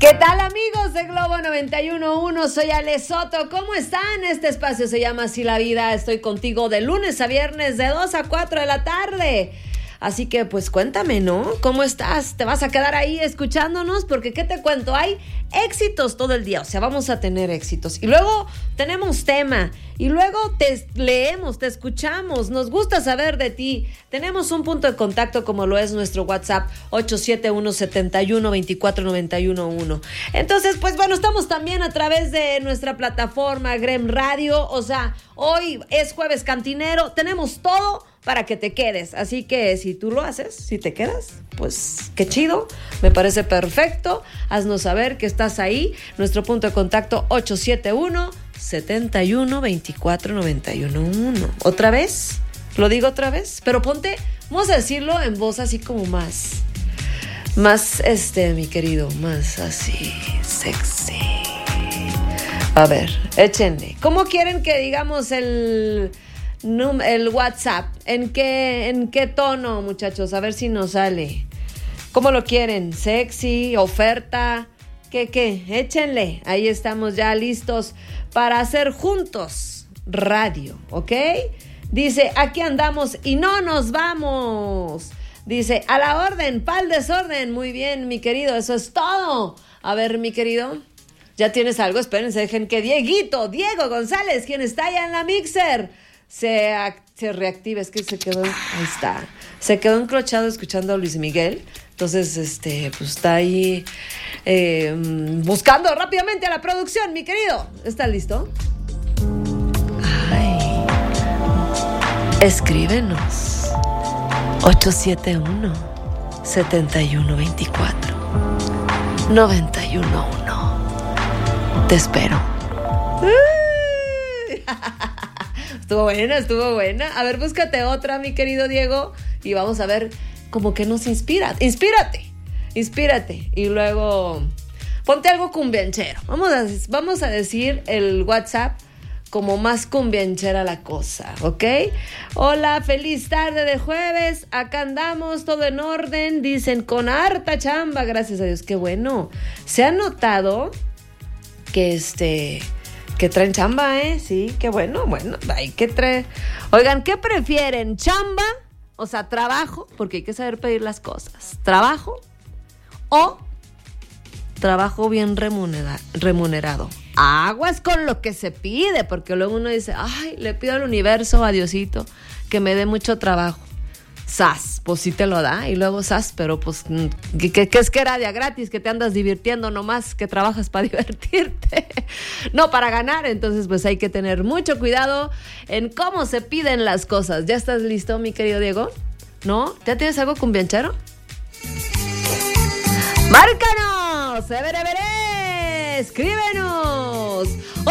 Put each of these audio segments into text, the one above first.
¿Qué tal, amigos de Globo 91.1? Soy Ale Soto. ¿Cómo están? Este espacio se llama Así la Vida. Estoy contigo de lunes a viernes de 2 a 4 de la tarde. Así que pues cuéntame, ¿no? ¿Cómo estás? ¿Te vas a quedar ahí escuchándonos? Porque ¿qué te cuento? Hay éxitos todo el día, o sea, vamos a tener éxitos. Y luego tenemos tema, y luego te leemos, te escuchamos, nos gusta saber de ti. Tenemos un punto de contacto como lo es nuestro WhatsApp, 871-71-24-91-1. Entonces, pues bueno, estamos también a través de nuestra plataforma Grem Radio, o sea, hoy es jueves cantinero, tenemos todo para que te quedes, así que si tú lo haces, si te quedas, pues qué chido, me parece perfecto, haznos saber que estás ahí, nuestro punto de contacto 871-71-24-91-1. ¿Otra vez? ¿Lo digo otra vez? Pero ponte, vamos a decirlo en voz así como más, mi querido, más así, sexy. A ver, échenle. ¿Cómo quieren que digamos el WhatsApp? ¿En qué tono, muchachos? A ver si nos sale. ¿Cómo lo quieren? ¿Sexy? ¿Oferta? ¿Qué? Échenle. Ahí estamos ya listos para hacer juntos radio, ¿ok? Dice, aquí andamos y no nos vamos. Dice, a la orden, pa'l desorden. Muy bien, mi querido, eso es todo. A ver, mi querido, ¿ya tienes algo? Espérense, dejen que Diego González, quien está allá en la mixer, se reactiva. Es que se quedó, ahí está, se quedó encrochado escuchando a Luis Miguel. Entonces, pues está ahí buscando rápidamente a la producción, mi querido. ¿Estás listo? Ay, escríbenos 871-7124-91-1. Te espero. Estuvo buena. A ver, búscate otra, mi querido Diego, y vamos a ver como que nos inspira. Inspírate. Y luego ponte algo cumbianchero. Vamos a decir el WhatsApp como más cumbianchera la cosa, ¿ok? Hola, feliz tarde de jueves. Acá andamos, todo en orden. Dicen, con harta chamba, gracias a Dios. Qué bueno. Se ha notado que que traen chamba, ¿eh? Sí, qué bueno, hay que traer. Oigan, ¿qué prefieren? ¿Chamba? O sea, trabajo, porque hay que saber pedir las cosas. ¿Trabajo? O trabajo bien remunerado. Aguas con lo que se pide, porque luego uno dice, ay, le pido al universo, a Diosito, que me dé mucho trabajo. Sas, pues sí te lo da, y luego sas, pero pues, ¿qué es que era de a gratis? Que te andas divirtiendo nomás, que trabajas para divertirte, no para ganar. Entonces pues hay que tener mucho cuidado en cómo se piden las cosas. ¿Ya estás listo, mi querido Diego? ¿No? ¿Ya tienes algo cumbianchero? ¡Márcanos! Escríbenos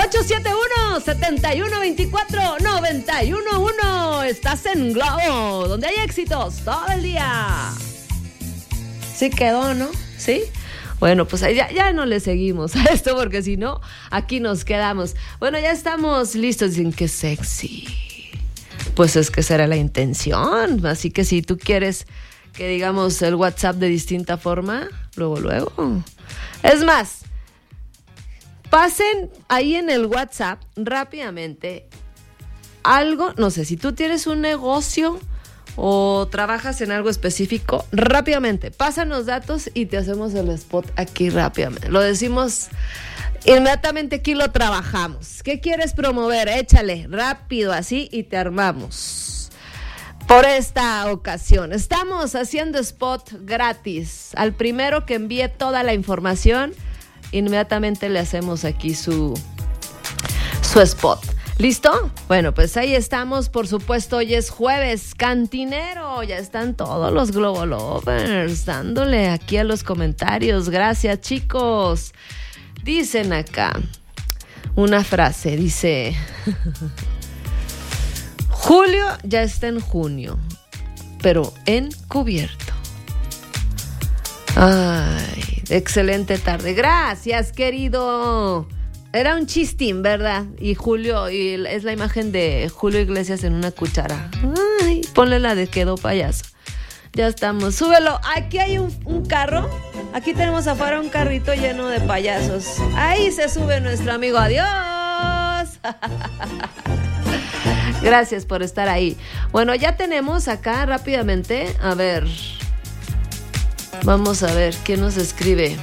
871-7124-91-1. Estás en Globo, donde hay éxitos todo el día. Sí quedó, ¿no? ¿Sí? Bueno, pues ya no le seguimos a esto, porque si no, aquí nos quedamos. Bueno, ya estamos listos. Dicen que sexy. Pues es que será la intención. Así que si tú quieres que digamos el WhatsApp de distinta forma, luego. Es más, pasen ahí en el WhatsApp rápidamente algo, no sé, si tú tienes un negocio o trabajas en algo específico, rápidamente, pásanos datos y te hacemos el spot aquí rápidamente. Lo decimos inmediatamente, aquí lo trabajamos. ¿Qué quieres promover? Échale, rápido así y te armamos. Por esta ocasión estamos haciendo spot gratis. Al primero que envíe toda la información, inmediatamente le hacemos aquí su spot. ¿Listo? Bueno, pues ahí estamos. Por supuesto, hoy es jueves cantinero. Ya están todos los Globo Lovers dándole aquí a los comentarios. Gracias, chicos. Dicen acá una frase, dice... Julio ya está en junio, pero encubierto. Ay, excelente tarde. Gracias, querido. Era un chistín, ¿verdad? Y Julio, y es la imagen de Julio Iglesias en una cuchara. Ay, ponle la de quedó payaso. Ya estamos. Súbelo. Aquí hay un carro aquí tenemos afuera un carrito lleno de payasos. Ahí se sube nuestro amigo. ¡Adiós! Gracias por estar ahí. Bueno, ya tenemos acá rápidamente. A ver. Vamos a ver quién nos escribe.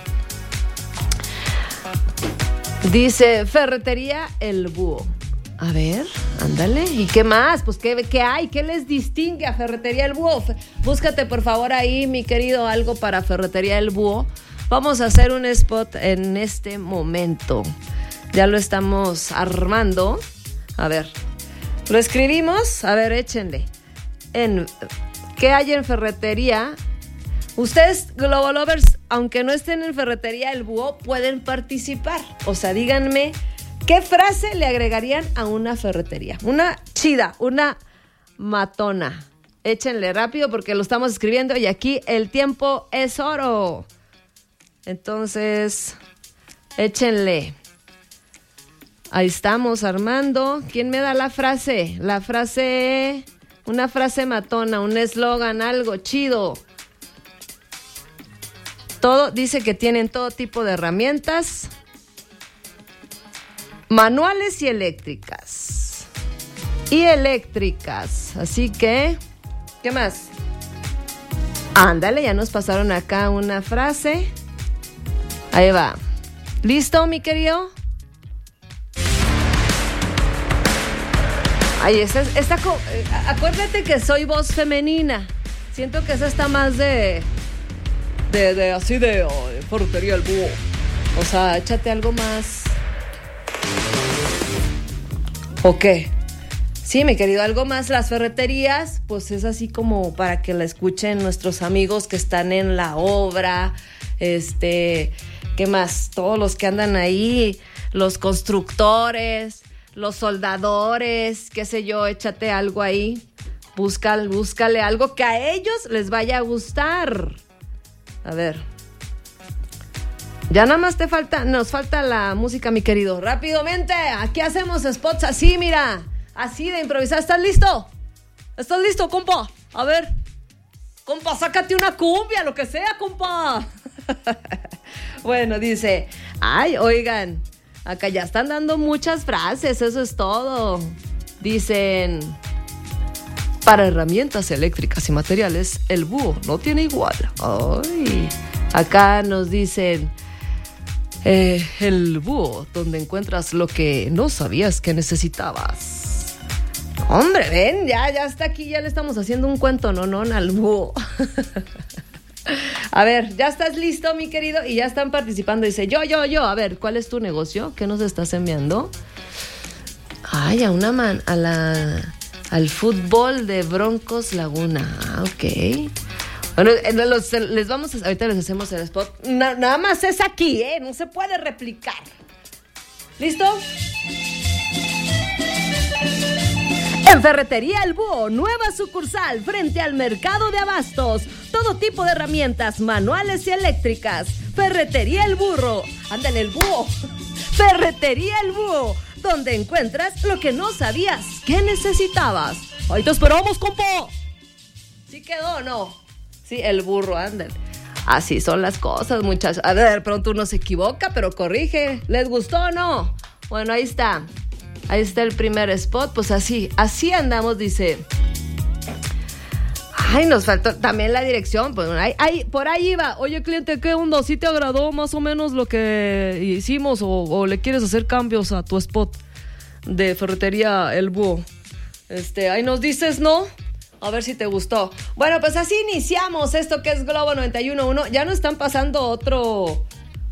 Dice Ferretería El Búho. A ver, ándale. ¿Y qué más? Pues, ¿qué hay? ¿Qué les distingue a Ferretería El Búho? Búscate, por favor, ahí, mi querido, algo para Ferretería El Búho. Vamos a hacer un spot en este momento. Ya lo estamos armando. A ver, lo escribimos. A ver, échenle. ¿Qué hay en Ferretería? Ustedes, Globo Lovers, aunque no estén en Ferretería El Búho, pueden participar. O sea, díganme, ¿qué frase le agregarían a una ferretería? Una chida, una matona. Échenle rápido porque lo estamos escribiendo y aquí el tiempo es oro. Entonces, échenle. Ahí estamos armando. ¿Quién me da la frase? La frase, una frase matona, un eslogan, algo chido. Todo, dice que tienen todo tipo de herramientas, manuales y eléctricas. Así que, ¿qué más? Ándale, ya nos pasaron acá una frase. Ahí va. ¿Listo, mi querido? Ahí está. Acuérdate que soy voz femenina. Siento que esa está más de Ferretería El Búho. O sea, échate algo más. ¿O qué? Sí, mi querido, algo más. Las ferreterías, pues es así como para que la escuchen nuestros amigos que están en la obra. ¿Qué más? Todos los que andan ahí, los constructores, los soldadores, qué sé yo, échate algo ahí. Búscale algo que a ellos les vaya a gustar. A ver. Ya nada más nos falta la música, mi querido. Rápidamente, aquí hacemos spots así, mira. Así de improvisar. ¿Estás listo? ¿Estás listo, compa? A ver. Compa, sácate una cumbia, lo que sea, compa. Bueno, dice. Ay, oigan. Acá ya están dando muchas frases, eso es todo. Dicen. Para herramientas eléctricas y materiales, El Búho no tiene igual. Ay. Acá nos dicen, El Búho, donde encuentras lo que no sabías que necesitabas. Hombre, ven, ya está aquí, ya le estamos haciendo un cuento, no, al búho. A ver, ¿ya estás listo, mi querido? Y ya están participando. Dice, yo. A ver, ¿cuál es tu negocio? ¿Qué nos estás enviando? Ay, al fútbol de Broncos Laguna. Ah, ok. Bueno, ahorita les hacemos el spot. Nada más es aquí, no se puede replicar. ¿Listo? En Ferretería El Búho, nueva sucursal frente al mercado de abastos. Todo tipo de herramientas manuales y eléctricas. Ferretería El Burro. Ándale, El Búho. Ferretería El Búho, donde encuentras lo que no sabías que necesitabas. Ahí te esperamos, compa. ¿Sí quedó o no? Sí, El Burro, ándale. Así son las cosas, muchachos. A ver, pronto uno se equivoca, pero corrige. ¿Les gustó o no? Bueno, ahí está. Ahí está el primer spot. Pues así andamos, dice. Ay, nos faltó también la dirección. Pues por ahí iba. Oye, cliente, ¿qué onda? ¿Sí te agradó más o menos lo que hicimos o le quieres hacer cambios a tu spot de Ferretería El Búho? Ahí nos dices, ¿no? A ver si te gustó. Bueno, pues así iniciamos esto que es Globo 91.1. Ya nos están pasando otro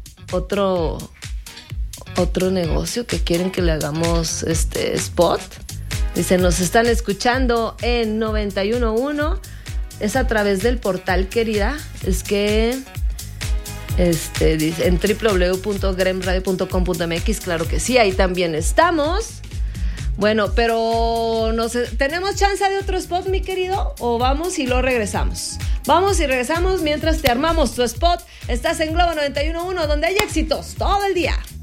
negocio que quieren que le hagamos spot. Dice, nos están escuchando en 91.1. Es a través del portal, querida. Es que dice en www.gremradio.com.mx. Claro que sí, ahí también estamos. Bueno, pero ¿tenemos chance de otro spot, mi querido? ¿O vamos y lo regresamos? Vamos y regresamos mientras te armamos tu spot. Estás en Globo 91.1, donde hay éxitos todo el día.